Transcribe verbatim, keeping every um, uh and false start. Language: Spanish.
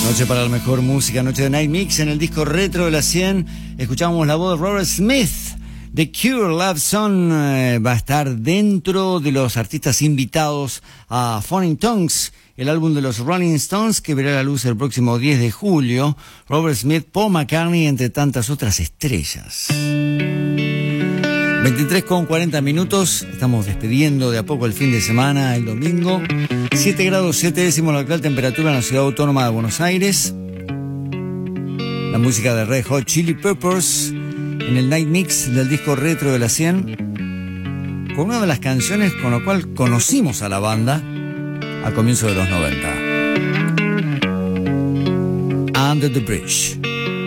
Noche para la mejor música, noche de Night Mix en el disco retro de la cien. Escuchamos la voz de Robert Smith. The Cure Love Song eh, va a estar dentro de los artistas invitados a Funny Tongues, el álbum de los Rolling Stones que verá la luz el próximo diez de julio. Robert Smith, Paul McCartney, entre tantas otras estrellas. veintitrés con cuarenta minutos, estamos despidiendo de a poco el fin de semana, el domingo. siete grados siete décimos la actual temperatura en la ciudad autónoma de Buenos Aires. La música de Red Hot Chili Peppers en el Night Mix del disco retro de la cien, con una de las canciones con la cual conocimos a la banda a comienzos de los noventa. Under the Bridge.